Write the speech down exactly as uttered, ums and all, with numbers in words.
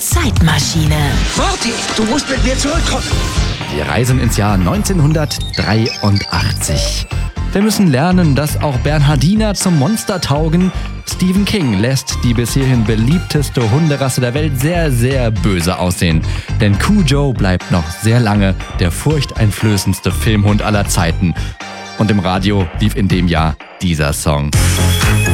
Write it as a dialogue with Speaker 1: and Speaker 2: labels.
Speaker 1: Zeitmaschine.
Speaker 2: Morty, du musst mit mir zurückkommen.
Speaker 3: Wir reisen ins Jahr neunzehnhundertdreiundachtzig. Wir müssen lernen, dass auch Bernhardiner zum Monster taugen. Stephen King lässt die bis hierhin beliebteste Hunderasse der Welt sehr, sehr böse aussehen. Denn Cujo bleibt noch sehr lange der furchteinflößendste Filmhund aller Zeiten. Und im Radio lief in dem Jahr dieser Song.